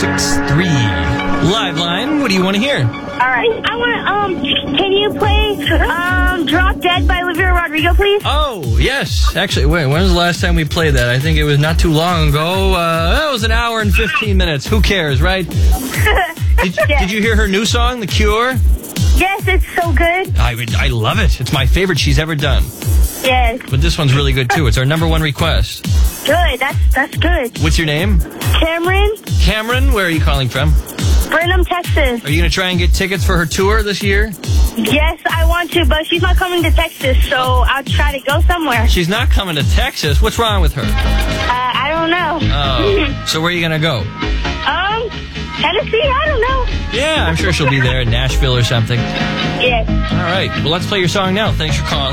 1063. Live line, what do you want to hear? All right. I want can you play Drop Dead by Olivia Rodrigo, please? Oh, yes. Actually, wait, when was the last time we played that? I think it was not too long ago. That was an hour and 15 minutes. Who cares, right? Did you hear her new song, The Cure? Yes, it's so good. I love it. It's my favorite she's ever done. Yes. But this one's really good, too. It's our number one request. Good. That's good. What's your name? Cameron. Cameron, where are you calling from? Burnham, Texas. Are you going to try and get tickets for her tour this year? Yes, I want to, but she's not coming to Texas, so I'll try to go somewhere. She's not coming to Texas? What's wrong with her? I don't know. Oh. So where are you going to go? Tennessee? I don't know. Yeah, I'm sure she'll be there in Nashville or something. Yes. All right. Well, let's play your song now. Thanks for calling.